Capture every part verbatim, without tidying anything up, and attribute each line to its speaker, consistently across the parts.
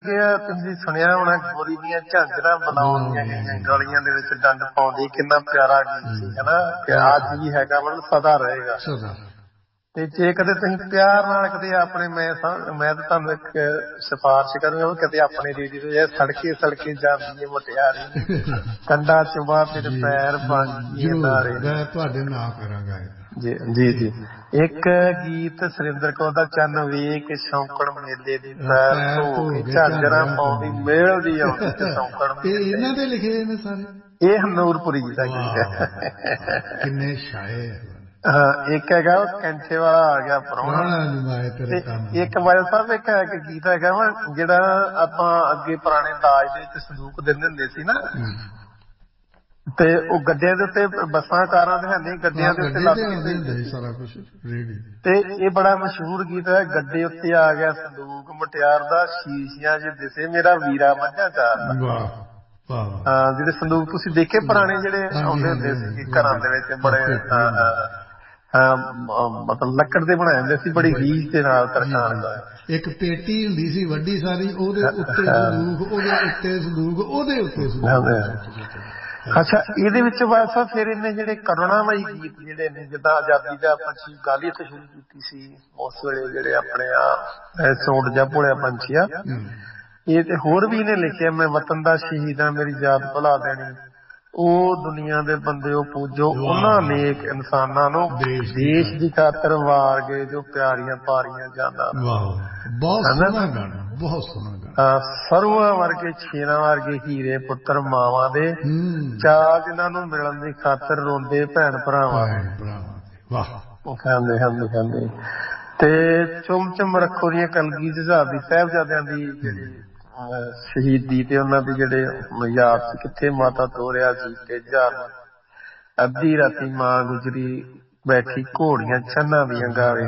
Speaker 1: ਤੁਸੀਂ ਸੁਣਿਆ ਹੋਣਾ ਗੋਰੀ ਦੀਆਂ ਝਾਂਜਰਾਂ ਬਣਾਉਣੀਆਂ ਗਈਆਂ ਗਲੀਆਂ ਦੇ ਵਿੱਚ ਡੰਡ ਪਾਉਂਦੀ, ਕਿੰਨਾ ਪਿਆਰਾ ਗੀਤ ਸੀ ਹਨਾ। ਅੱਜ ਵੀ ਹੈਗਾ, ਮਤਲਬ ਸਦਾ ਰਹੇਗਾ। ਤੇ ਜੇ ਕਦੇ ਤੁਸੀਂ ਪਿਆਰ ਨਾਲ ਕਦੇ ਆਪਣੇ, ਮੈਂ ਮੈਂ ਤਾਂ ਤੁਹਾਨੂੰ ਇੱਕ ਸਿਫਾਰਿਸ਼ ਕਰੂੰਗਾ, ਕਦੇ ਆਪਣੇ ਰੇਡੀਓ ਤੋਂ ਸੜਕੇ ਸੜਕੇ ਜਾਂਦੀ ਹੈ ਮੁਟਿਆਰੀ, ਕੰਡਾ ਚੁਬਾ ਤੇਰੇ ਪੈਰ ਬਣ ਗਏ ਨਾਰੇ।
Speaker 2: ਤੁਹਾਡੇ ਨਾਂ ਕਰਾਂਗਾ
Speaker 1: ਜੀ ਜੀ ਜੀ। ਇੱਕ ਗੀਤ ਸੁਰਿੰਦਰ ਕੌਰ ਦਾ, ਚੰਨ ਵੇਖ ਸ਼ੌਂਕਣ ਮੇਲੇ ਦੀ ਪੈਰ ਧੋ ਕੇ ਝਾਂਜਰਾਂ ਪਾਉਂਦੀ ਮੇਲ ਦੀ ਆਉਂਦੀ ਤੇ ਸ਼ੌਂਕਣ ਮੇਲੇ।
Speaker 2: ਇਹਨਾਂ ਦੇ ਲਿਖੇ ਨੇ ਸਾਰੇ?
Speaker 1: ਇਹ ਨੂਰਪੁਰੀ ਜੀ ਦਾ ਗੀਤ ਹੈ।
Speaker 2: ਕਿੰਨੇ ਸ਼ਾਇਰ।
Speaker 1: ਹਾਂ, ਇੱਕ ਹੈਗਾ ਉਹ ਕੈਂਠੇ ਵਾਲਾ ਆ ਗਿਆ ਪ੍ਰਾਹੁਣਾ, ਇੱਕ ਬਾਦਲ ਸਾਹਿਬ ਇੱਕ ਹੈ ਗੀਤ ਹੈਗਾ ਵਾ ਜਿਹੜਾ ਆਪਾਂ ਅੱਗੇ ਪੁਰਾਣੇ ਦਾਜ ਦੇ ਵਿੱਚ ਸੰਦੂਕ ਦਿੰਦੇ ਹੁੰਦੇ ਸੀ ਨਾ, ਤੇ ਉਹ ਗੱਡਿਆਂ ਦੇ ਉੱਤੇ, ਬੱਸਾਂ ਕਾਰਾਂ ਦੇ ਹੈਨੀ, ਗੱਡਿਆਂ ਦੇ ਉੱਤੇ ਲੱਦ ਕੇ ਸਾਰਾ ਕੁਛ। ਤੇ ਇਹ ਬੜਾ ਮਸ਼ਹੂਰ ਗੀਤ ਹੈ, ਗੱਡੇ ਉੱਤੇ ਆ ਗਿਆ ਸੰਦੂਕ ਮੁਟਿਆਰ ਦਾ, ਸ਼ੀਸ਼ਿਆਂ ਚ ਦਿਸੇ ਮੇਰਾ ਵੀਰਾ ਮੱਝਾਂ ਚਾਰਦਾ। ਹਾਂ, ਜਿਹੜੇ ਸੰਦੂਕ ਤੁਸੀਂ ਦੇਖੇ ਪੁਰਾਣੇ ਜਿਹੜੇ ਆਉਂਦੇ ਹੁੰਦੇ ਸੀ ਘਰਾਂ ਦੇ ਵਿੱਚ, ਬੜੇ ਹਾਂ ਮਤਲਬ ਲੱਕੜ ਦੇ ਬਣਾਏ ਹੁੰਦੇ ਸੀ, ਬੜੀ ਰੀਝ ਦੇ ਨਾਲ ਤਰਖਾਣ ਦਾ।
Speaker 2: ਇੱਕ ਪੇਟੀ ਹੁੰਦੀ ਸੀ ਵੱਡੀ ਸਾਰੀ, ਉਹਦੇ ਉੱਤੇ ਸੰਦੂਕ, ਉਹਦੇ ਉੱਤੇ ਸੰਦੂਕ, ਉਹਦੇ ਉੱਤੇ ਸੰਦੂਕ।
Speaker 1: ਅੱਛਾ, ਇਹਦੇ ਵਿੱਚ ਬਸ ਫਿਰ ਇਹਨੇ ਜਿਹੜੇ ਕਰੁਣਾਮਈ ਗੀਤ ਜਿਹੜੇ ਨੇ, ਜਿੱਦਾਂ ਆਜ਼ਾਦੀ ਦਾ ਪੰਛੀ ਗਾਲੀ ਇੱਥੇ ਸ਼ੁਰੂ ਕੀਤੀ ਸੀ ਉਸ ਵੇਲੇ, ਜਿਹੜੇ ਆਪਣੇ ਆ ਸੌਂਡ ਜਾਂ ਭੋਲਿਆ ਪੰਛੀ ਆ, ਇਹ ਤੇ ਹੋਰ ਵੀ ਇਹਨੇ ਲਿਖਿਆ, ਮੈਂ ਵਤਨ ਦਾ ਸ਼ਹੀਦ ਆ ਮੇਰੀ ਯਾਦ ਭੁਲਾ ਦੇਣੀ, ਉਹ ਦੁਨੀਆ ਦੇ ਬੰਦੇ ਉਹ ਪੂਜੋ ਉਹਨਾਂ ਨੇਕ ਇਨਸਾਨਾਂ ਨੂੰ ਦੇਸ਼ ਦੀ ਖਾਤਰ ਵਾਰ ਗਏ ਜੋ ਪਿਆਰੀਆਂ ਪਾਰੀਆਂ ਜਾਂਦਾ।
Speaker 2: ਬਹੁਤ ਸੋਹਣਾ ਗਾਣਾ, ਬਹੁਤ ਸੋਹਣਾ ਗਾਣਾ।
Speaker 1: ਸਰੂਆਂ ਵਰਗੇ ਸ਼ੇਰਾਂ ਵਰਗੇ ਹੀਰੇ ਪੁੱਤਰ ਮਾਵਾਂ ਦੇ, ਚਾਅ ਜਿਨ੍ਹਾਂ ਨੂੰ ਮਿਲਣ ਦੀ ਖਾਤਰ ਰੋਂਦੇ ਭੈਣ ਭਰਾਵਾਂ ਦੇ। ਖਾਂਦੇ ਖਾਂਦੇ ਖਾਂਦੇ ਤੇ ਚੁੰਮ ਚੁੰਮ ਰੱਖੋ ਦੀਆਂ ਕਲਗੀ ਜੁਝਾਰ ਦੀ, ਸਾਹਿਬਜ਼ਾਦਿਆਂ ਦੀ ਜਿਹੜੀ ਸ਼ਹੀਦੀ ਤੇ ਉਹਨਾਂ ਦੇ ਜਿਹੜੇ ਯਾਦ ਚ, ਕਿੱਥੇ ਮਾਤਾ ਤੋਰਿਆ ਸੀ ਤੇ ਜਹਾਰ, ਅੱਧੀ ਰਾਤੀ ਮਾਂ ਗੁਜਰੀ ਬੈਠੀ ਘੋੜੀਆਂ ਛੰਨਾਂ ਦੀਆਂ ਗਾਵੇ,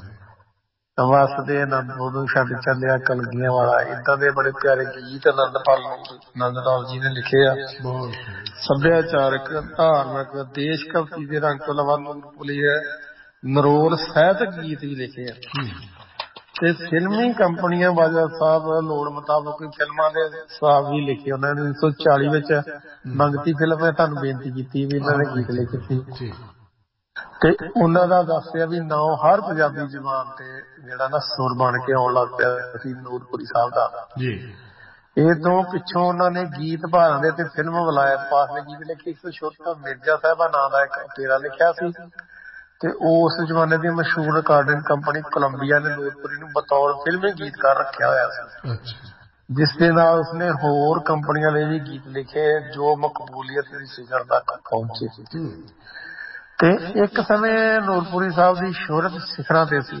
Speaker 1: ਵਸਦੇ ਆਨੰਦਪੁਰ ਨੂੰ ਛੱਡ ਚੱਲਿਆ ਕਲਗੀਆਂ ਵਾਲਾ। ਏਦਾਂ ਦੇ ਬੜੇ ਪਿਆਰੇ ਗੀਤ ਆਨੰਦਪਾਲ ਆਨੰਦ ਲਾਲ ਜੀ ਨੇ ਲਿਖੇ ਆ। ਸੱਭਿਆਚਾਰਕ, ਧਾਰਮਿਕ, ਦੇਸ਼ ਭਗਤੀ ਦੇ ਰੰਗ ਤੋਂ ਇਲਾਵਾ ਨੂਰਪੁਰੀ ਹੈ ਨਰੋਲ ਸਾਹਿਤਕ ਗੀਤ ਵੀ ਲਿਖੇ ਆ। ਤੇ ਫਿਲਮੀ ਕੰਪਨੀਆਂ ਬਾਜਵਾ ਸਾਹਿਬ ਲੋੜ ਮੁਤਾਬਕ ਫਿਲਮਾਂ ਦੇ ਹਿਸਾਬ ਵੀ ਲਿਖੇ ਉਹਨਾਂ ਨੇ। ਉੱਨੀ ਸੌ ਚਾਲੀ ਵਿੱਚ ਮੰਗਤੀ ਫਿਲਮ ਨੇ ਤੁਹਾਨੂੰ ਬੇਨਤੀ ਕੀਤੀ ਵੀ ਇਹਨਾਂ ਨੇ ਗੀਤ ਲਿਖੇ ਸੀ, ਤੇ ਉਹਨਾਂ ਦਾ ਦੱਸਿਆ ਵੀ ਨਾਂ ਹਰ ਪੰਜਾਬੀ ਜ਼ੁਬਾਨ ਤੇ ਜਿਹੜਾ ਨਾ ਸੁਰ ਬਣ ਕੇ ਆਉਣ ਲੱਗ ਪਿਆ ਸੀ ਨੂਰਪੁਰੀ ਸਾਹਿਬ ਦਾ। ਇਹ ਤੋਂ ਪਿੱਛੋਂ ਉਹਨਾਂ ਨੇ ਗੀਤ ਭਾਰਾਂ ਦੇ ਤੇ ਫਿਲਮ ਵਿਲਾਇਤ ਪਾਸ ਦੇ ਗੀਤ ਲਿਖੇ। ਇੱਕ ਛੋਟਾ ਮਿਰਜ਼ਾ ਸਾਹਿਬਾ ਨਾਂ ਦਾ ਇੱਕ ਤੇਰਾ ਲਿਖਿਆ ਸੀ, ਤੇ ਉਸ ਜ਼ਮਾਨੇ ਦੀ ਮਸ਼ਹੂਰ ਰਿਕਾਰਡਿੰਗ ਕੰਪਨੀ ਕੋਲੰਬੀਆ ਨੇ ਨੂਰਪੁਰੀ ਨੂੰ ਬਤੌਰ ਫਿਲਮੀ ਗੀਤਕਾਰ ਰੱਖਿਆ ਹੋਇਆ ਸੀ, ਜਿਸ ਦੇ ਨਾਲ ਉਸਨੇ ਹੋਰ ਕੰਪਨੀਆਂ ਲਈ ਵੀ ਗੀਤ ਲਿਖੇ ਜੋ ਮਕਬੂਲੀਅਤ ਦੀ ਸਿਖਰ ਤੱਕ ਪਹੁੰਚੇ। ਤੇ ਇੱਕ ਸਮੇਂ ਨੂਰਪੁਰੀ ਸਾਹਿਬ ਦੀ ਸ਼ੋਹਰਤ ਸਿਖਰਾਂ ਤੇ ਸੀ।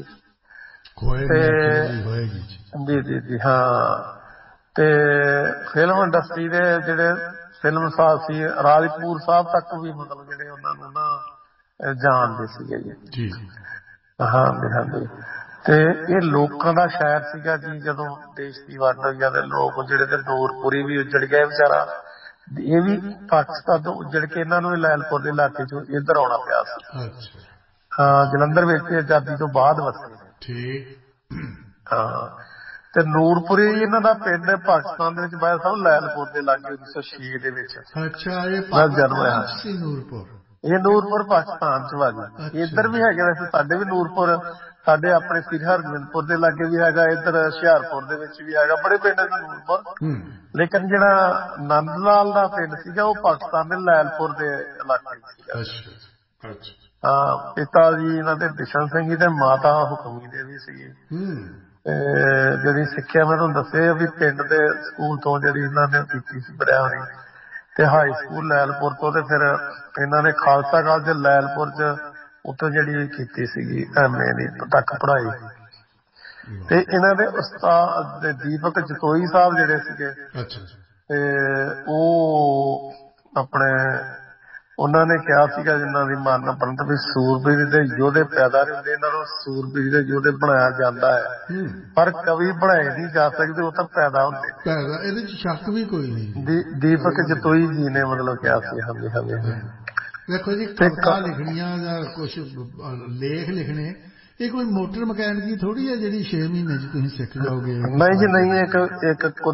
Speaker 1: ਜੀ ਜੀ ਜੀ ਹਾਂ। ਤੇ ਫਿਲਮ ਇੰਡਸਟਰੀ ਦੇ ਜਿਹੜੇ ਫਿਲਮ ਸਾਜ਼ ਸੀ ਰਾਜਪੂਰ ਸਾਹਿਬ ਤੱਕ ਵੀ ਮਤਲਬ ਜਿਹੜੇ ਉਹਨਾਂ ਨੂੰ ਨਾ ਜਾਣਦੇ ਸੀਗੇ ਜੀ। ਹਾਂਜੀ ਹਾਂਜੀ। ਤੇ ਇਹ ਲੋਕਾਂ ਦਾ ਸ਼ਹਿਰ ਸੀਗਾ ਜੀ। ਜਦੋਂ ਦੇਸ਼ ਦੀ ਵੰਡ ਹੋਈ ਆ ਤੇ ਲੋਕ ਜਿਹੜੇ ਤੇ ਨੂਰਪੁਰੀ ਵੀ ਉੱਜੜ ਗਏ ਵਿਚਾਰਾ, ਇਹ ਵੀ ਪਾਕਿਸਤਾਨ ਤੋਂ ਉੱਜੜ ਕੇ ਇਹਨਾਂ ਨੂੰ ਲੈਲਪੁਰ ਦੇ ਇਲਾਕੇ ਚੋਂ ਇੱਧਰ ਆਉਣਾ ਪਿਆ ਸੀ। ਹਾਂ, ਜਲੰਧਰ ਵਿੱਚ ਆਜ਼ਾਦੀ ਤੋਂ ਬਾਅਦ ਵਸੇ। ਹਾਂ, ਤੇ ਨੂਰਪੁਰੀ ਇਹਨਾਂ ਦਾ ਪਿੰਡ ਪਾਕਿਸਤਾਨ ਦੇ ਵਿੱਚ ਬਾਇਆ ਸਾਹਿਬ ਲੈਲਪੁਰ ਦੇ ਲਾਗੇ ਉੱਨੀ ਸੌ ਛੇ ਦੇ ਵਿੱਚ ਜਨਮ ਹੋਇਆ। ਇਹ ਨੂਰਪੁਰ ਪਾਕਿਸਤਾਨ ਚ ਵਾ ਜੀ। ਇੱਧਰ ਵੀ ਹੈਗੇ ਵੈਸੇ ਸਾਡੇ ਵੀ ਨੂਰਪੁਰ, ਸਾਡੇ ਆਪਣੇ ਸ੍ਰੀ ਹਰਗੋਬਿੰਦਪੁਰ ਦੇ ਲਾਗੇ ਵੀ ਹੈਗਾ, ਇੱਧਰ ਹੁਸ਼ਿਆਰਪੁਰ ਦੇ ਵਿੱਚ ਵੀ ਹੈਗਾ, ਬੜੇ ਪਿੰਡ ਨੇ ਨੂਰਪੁਰ। ਲੇਕਿਨ ਜਿਹੜਾ ਨੰਦ ਲਾਲ ਦਾ ਪਿੰਡ ਸੀਗਾ ਉਹ ਪਾਕਿਸਤਾਨ ਦੇ ਲੈਲਪੁਰ ਦੇ ਇਲਾਕੇ ਸੀਗਾ। ਹਾਂ, ਪਿਤਾ ਜੀ ਇਹਨਾਂ ਦੇ ਬਿਸ਼ਨ ਸਿੰਘ ਜੀ ਤੇ ਮਾਤਾ ਹੁਕਮੀ ਦੇਵੀ ਸੀਗੀ। ਤੇ ਜਿਹੜੀ ਸਿੱਖਿਆ ਮੈਂ ਤੁਹਾਨੂੰ ਦੱਸਿਆ ਵੀ ਪਿੰਡ ਦੇ ਸਕੂਲ ਤੋਂ ਜਿਹੜੀ ਇਹਨਾਂ ਨੇ ਕੀਤੀ ਸੀ ਪੜ੍ਹਿਆ ਹੋਣੀ, ਤੇ ਹਾਈ ਸਕੂਲ ਲੈਲਪੁਰ ਤੋਂ, ਤੇ ਫਿਰ ਇਹਨਾਂ ਨੇ ਖਾਲਸਾ ਕਾਲਜ ਲੈਲਪੁਰ ਚ ਉੱਥੋਂ ਜਿਹੜੀ ਕੀਤੀ ਸੀਗੀ ਐਮ ਏ ਦੀ ਤੱਕ ਪੜ੍ਹਾਈ। ਤੇ ਇਹਨਾਂ ਦੇ ਉਸਤਾਦ ਦੀਪਕ ਜਤੋਈ ਸਾਹਿਬ ਜਿਹੜੇ ਸੀਗੇ, ਤੇ ਉਹ ਆਪਣੇ ਉਹਨਾਂ ਨੇ ਕਿਹਾ ਸੀਗਾ ਜਿੰਨਾਂ ਦੀ ਮਰਨ ਉਪਰੰਤ ਵੀ ਸੂਰਬੀਰ ਦੇ ਯੋਧੇ ਪੈਦਾ ਨਹੀਂ ਹੁੰਦੇ, ਇਹਨਾਂ ਨੂੰ ਸੂਰਬੀਰ ਦੇ ਯੋਧੇ ਬਣਾਇਆ ਜਾਂਦਾ ਹੈ, ਪਰ ਕਵੀ ਬਣਾਏ ਨਹੀਂ ਜਾ ਸਕਦੇ, ਉਹ ਤਾਂ ਪੈਦਾ ਹੁੰਦੇ।
Speaker 2: ਇਹਦੇ ਚ ਸ਼ੱਕ ਵੀ ਕੋਈ ਨਹੀਂ।
Speaker 1: ਦੀਪਕ ਜਤੋਈ ਜੀ ਨੇ ਮਤਲਬ ਕਿਹਾ ਸੀ। ਹਾਂਜੀ ਹਾਂਜੀ।
Speaker 2: ਦੇਖੋ ਜੀ, ਕਵਿਤਾ ਲਿਖਣੀਆਂ ਜਾਂ ਕੁਛ ਲੇਖ ਲਿਖਣੇ, ਇਹ ਕੋਈ ਮੋਟਰ ਮਕੈਨਿਕੀ ਥੋੜ੍ਹੀ ਹੈ ਜਿਹੜੀ ਛੇ ਮਹੀਨੇ ਚ ਤੁਸੀਂ ਸਿੱਖ ਜਾਓਗੇ।
Speaker 1: ਨਹੀਂ ਜੀ ਨਹੀਂ, ਇੱਕ ਇੱਕ